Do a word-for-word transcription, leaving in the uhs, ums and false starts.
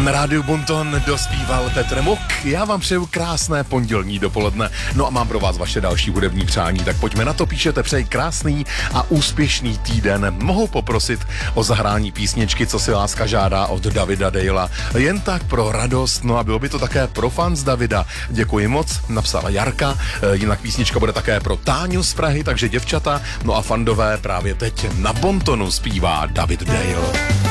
Na rádiu Bonton dospíval Petr Muk. Já vám přeju krásné pondělní dopoledne. No a mám pro vás vaše další hudební přání, tak pojďme na to. Píšete: přeji krásný a úspěšný týden. Mohu poprosit o zahrání písničky, co si láska žádá, od Davida Dalea. Jen tak pro radost, no a bylo by to také pro fans Davida. Děkuji moc, napsala Jarka. Jinak písnička bude také pro Táňu z Prahy, takže děvčata, no a fandové právě teď na Bontonu zpívá David Dale.